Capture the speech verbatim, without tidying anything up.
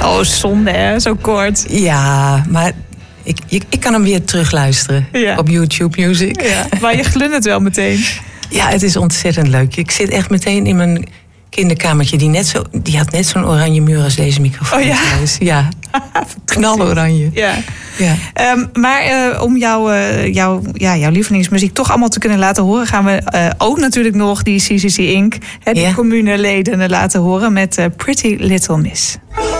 Oh, zonde hè, zo kort. Ja, maar ik, ik, ik kan hem weer terugluisteren Ja. op YouTube Music. Ja, maar je glundert wel meteen. Ja, het is ontzettend leuk. Ik zit echt meteen in mijn kinderkamertje. Die, net zo, die had net zo'n oranje muur als deze microfoon. Oh ja? Thuis. Ja, knaloranje. Ja. Ja. Um, maar uh, om jouw, uh, jouw, ja, jouw lievelingsmuziek toch allemaal te kunnen laten horen... gaan we uh, ook natuurlijk nog die C C C Incorporated, hè, die Ja. communeleden laten horen met uh, Pretty Little Miss.